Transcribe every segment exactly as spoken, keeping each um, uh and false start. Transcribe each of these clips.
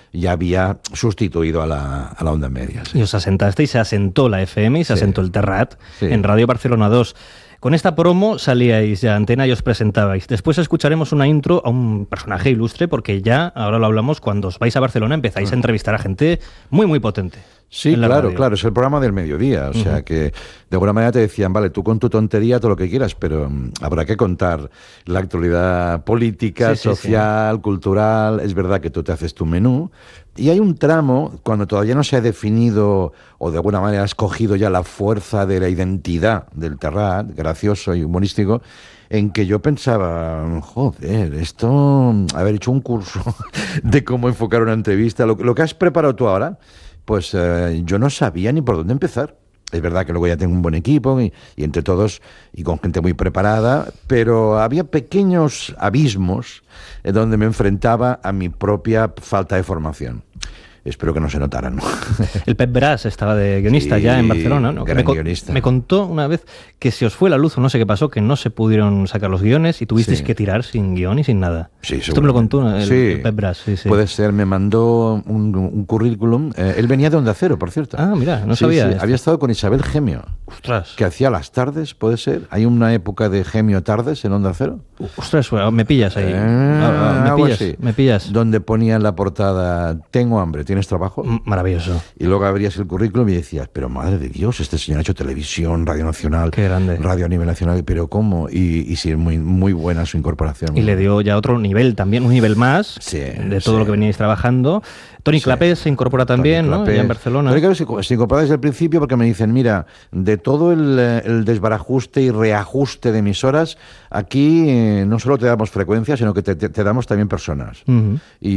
ya había sustituido a la, a la onda media. Sí. Y os asentaste y se asentó la F M y se sí. asentó el Terrat sí. en Radio Barcelona dos. Con esta promo salíais ya a antena y os presentabais. Después escucharemos una intro a un personaje ilustre porque ya, ahora lo hablamos, cuando os vais a Barcelona empezáis a entrevistar a gente muy, muy potente. Sí, claro, radio. claro, es el programa del mediodía, o uh-huh. sea que de alguna manera te decían, vale, tú con tu tontería todo lo que quieras, pero um, habrá que contar la actualidad política, sí, social, sí, sí. cultural, es verdad que tú te haces tu menú, y hay un tramo, cuando todavía no se ha definido, o de alguna manera has cogido ya la fuerza de la identidad del Terrat, gracioso y humorístico, en que yo pensaba, joder, esto, haber hecho un curso de cómo enfocar una entrevista, lo, lo que has preparado tú ahora, pues eh, yo no sabía ni por dónde empezar. Es verdad que luego ya tengo un buen equipo y, y entre todos y con gente muy preparada, pero había pequeños abismos en donde me enfrentaba a mi propia falta de formación. Espero que no se notaran, ¿no? El Pep Bras estaba de guionista sí, ya en Barcelona, ¿no? Gran me, guionista. Me contó una vez que se os fue la luz o no sé qué pasó, que no se pudieron sacar los guiones y tuvisteis sí. que tirar sin guión y sin nada. Sí, Esto me lo contó el, sí. el Pep Bras. Sí, sí. Puede ser, me mandó un, un currículum. Eh, él venía de Onda Cero, por cierto. Ah, mira, no sí, sabía. Sí. Había estado con Isabel Gemio. Ostras. Que hacía las tardes, puede ser. ¿Hay una época de Gemio tardes en Onda Cero? Ostras, me pillas ahí. Eh, ah, me, pillas, me pillas. Donde ponía en la portada, tengo hambre, ¿tienes trabajo? Maravilloso. Y luego abrías el currículum y decías, pero madre de Dios, este señor ha hecho televisión, Radio Nacional, qué grande. Radio a nivel nacional, pero ¿cómo? Y, y sí, es muy, muy buena su incorporación. Y le dio ya otro nivel también, un nivel más sí, de todo sí. lo que veníais trabajando. Tony sí. Clapés se incorpora también, ¿no? Ya en Barcelona. Tony Clapés se, se incorpora desde el principio porque me dicen, mira, de todo el, el desbarajuste y reajuste de emisoras, aquí eh, no solo te damos frecuencias, sino que te, te, te damos también personas. Uh-huh.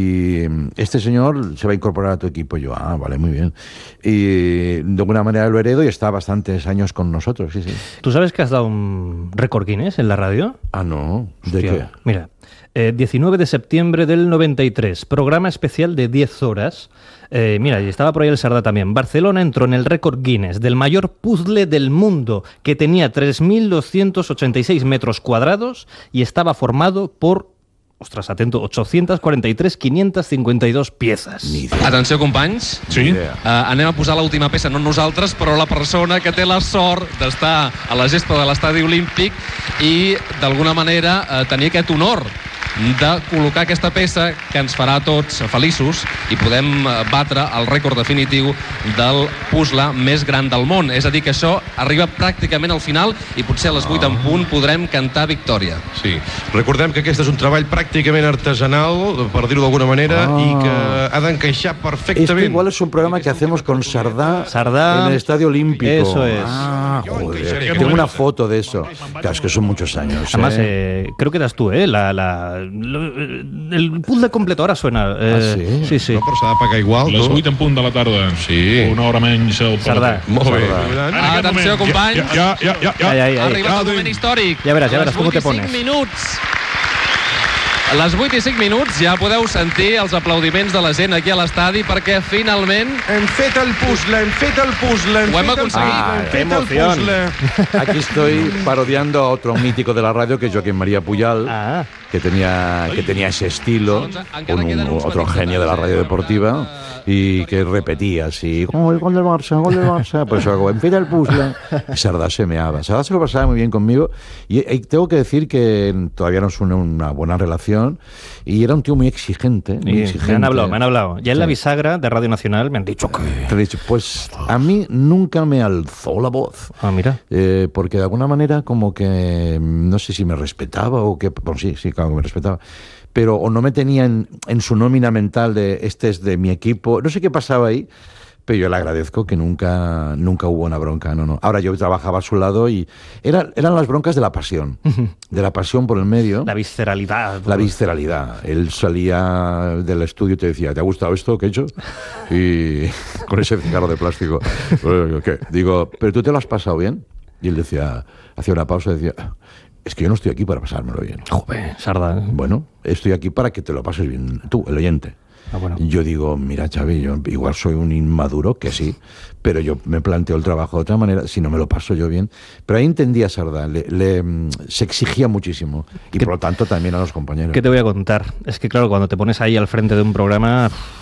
Y este señor se va a incorporar a tu equipo. Y yo, ah, vale, muy bien. Y de alguna manera lo heredo y está bastantes años con nosotros, sí, sí. ¿Tú sabes que has dado un récord Guinness en la radio? Ah, no. ¿De Hostia, qué? Mira, eh, diecinueve de septiembre del noventa y tres, programa especial de diez horas. Eh, mira, y estaba por ahí el Sardá también. Barcelona entró en el récord Guinness del mayor puzzle del mundo, que tenía tres mil doscientos ochenta y seis metros cuadrados y estaba formado por... Ostres, atento, ocho-centes quaranta-tres mil quinientos cinquanta y dos piezas. Atenció, companys. Sí. Uh, anem a posar l'última peça, no nosaltres, però la persona que té la sort d'estar a la gespa de l'estadi olímpic i, d'alguna manera, uh, tenir aquest honor de col·locar aquesta peça que ens farà a tots feliços i podem batre el rècord definitiu del puzzle més gran del món. És a dir, que això arriba pràcticament al final i potser a les vuit en punt podrem cantar victòria. Sí. Recordem que aquest és un treball pràcticament artesanal, per dir-ho d'alguna manera, ah. i que ha d'encaixar perfectament. Este igual es un programa que hacemos con Sardá, Sardá en el Estadio Olímpico. Eso es. Ah, joder. Tengo una foto de eso. Claro, es que son muchos años. Además, ¿eh? Eh, creo que eras tú, ¿eh? La, la, la, el puzzle completo ahora suena. Eh, ah, sí? Sí, sí. No, però s'ha de pagar igual. Les vuit en punt de la tarda. Sí. Una hora menys al Sardà. Molt bé. Ah, atenció, companys. Ja, ja, ja, ja. Ai, ai, ai. Ha arribat el moment històric. Ja veràs, ja veràs com te Les vuit i pones. cinc minuts. A les vuit i cinc minuts ja podeu sentir els aplaudiments de la gent aquí a l'estadi perquè finalment Hem fet el puzzle, hem fet el puzzle. Ho hem aconseguit. Ah, Hem fet el emoción. puzzle. Aquí estoy parodiando a otro mítico de la radio que es Joaquín María Puyal, Ah. que tenía, que tenía ese estilo, un, un, otro genio de la radio deportiva, y que repetía así, gol, gol del Barça, gol del Barça, pues hago, empieza el puzzle. Y Sardá se meaba. Sardá se lo pasaba muy bien conmigo, y, y tengo que decir que todavía nos une una buena relación, y era un tío muy exigente, muy Sí, exigente. me han hablado, me han hablado. Ya en Sí. la bisagra de Radio Nacional me han dicho que... Te he dicho, pues a mí nunca me alzó la voz. Ah, mira. Eh, porque de alguna manera como que no sé si me respetaba o que... Bueno, sí, sí, claro que me respetaba. Pero o no me tenía en, en su nómina mental de este es de mi equipo. No sé qué pasaba ahí, pero yo le agradezco que nunca, nunca hubo una bronca. No, no. Ahora yo trabajaba a su lado y era, eran las broncas de la pasión. De la pasión por el medio. La visceralidad. La visceralidad. Él salía del estudio y te decía, ¿te ha gustado esto que he hecho? Y con ese cigarro de plástico. ¿Qué? Digo, ¿pero tú te lo has pasado bien? Y él decía, hacía una pausa y decía, es que yo no estoy aquí para pasármelo bien. Joder, Sardá. Bueno, estoy aquí para que te lo pases bien tú, el oyente. Ah, bueno. Yo digo, mira, Xavi, yo igual soy un inmaduro, que sí, pero yo me planteo el trabajo de otra manera, si no me lo paso yo bien. Pero ahí entendía a Sardá, le, le, se exigía muchísimo, y por lo tanto también a los compañeros. ¿Qué te voy a contar? Es que claro, cuando te pones ahí al frente de un programa,